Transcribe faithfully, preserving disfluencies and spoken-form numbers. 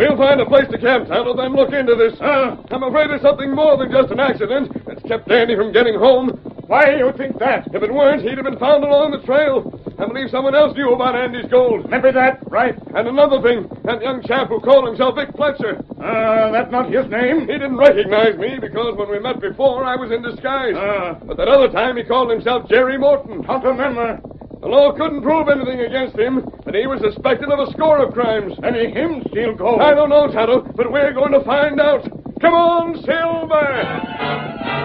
We'll find a place to camp, Tonto, then look into this. Uh, I'm afraid it's something more than just an accident that's kept Dandy from getting home. why do you think that? If it weren't, he'd have been found along the trail. I believe someone else knew about Andy's gold. Remember that, right? And another thing, that young chap who called himself Vic Fletcher. Uh, that's not his name. He didn't recognize me because when we met before, I was in disguise. Uh, But that other time, he called himself Jerry Morton. Tonto remember. The law couldn't prove anything against him, but he was suspected of a score of crimes. Any him steal gold. I don't know, Tonto, but we're going to find out. Come on, Silver!